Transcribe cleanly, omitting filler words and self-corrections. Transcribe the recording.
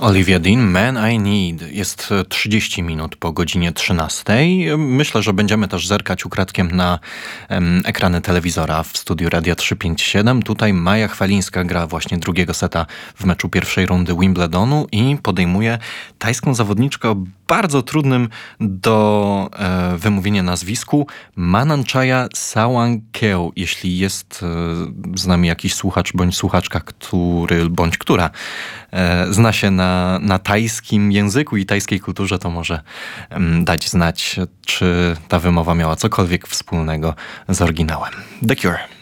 Olivia Dean, Man I Need. Jest 30 minut po godzinie 13. Myślę, że będziemy też zerkać ukradkiem na ekrany telewizora w studiu Radia 357. Tutaj Maja Chwalińska gra właśnie drugiego seta w meczu pierwszej rundy Wimbledonu i podejmuje tajską zawodniczkę o bardzo trudnym do wymówienia nazwisku Mananchaya Sawangkeo. Jeśli jest z nami jakiś słuchacz bądź słuchaczka, który bądź która zna się na tajskim języku i tajskiej kulturze, to może dać znać, czy ta wymowa miała cokolwiek wspólnego z oryginałem. The Cure.